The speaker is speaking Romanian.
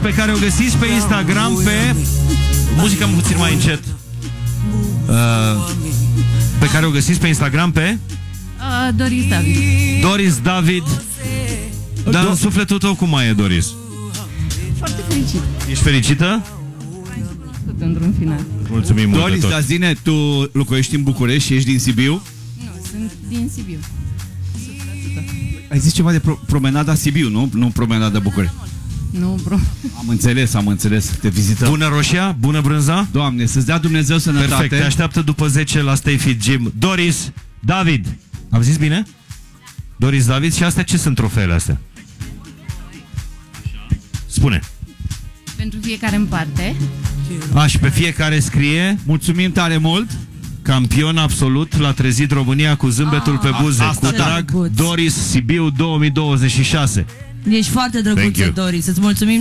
pe care o găsiți pe Instagram pe... Muzica puțin mai încet. Pe care o găsiți pe Instagram pe... Doris David. Doris David. Dar în sufletul tău cum mai e, Doris? Foarte fericit. Ești fericită? Într-un final. Mulțumim mult. Doris, dar zine, tu locuiești în București și ești din Sibiu? Nu, sunt din Sibiu. Ai zis ceva de promenada Sibiu, nu? Nu promenada București. Nu, bro. Am înțeles. Te vizităm. Bună roșia? Bună brânza? Doamne, să-ți dea Dumnezeu sănătate. Perfect, te așteaptă după 10 la Stay Fit Gym. Doris David. Am zis bine? Doris David. Și astea ce sunt trofeele astea? Spune. Pentru fiecare în parte. Și pe fiecare scrie: mulțumim tare mult. Campion absolut, l-a trezit România cu zâmbetul pe buze. Cu drag, Doris, Sibiu 2026. Ești foarte drăguță, Doris. Îți mulțumim.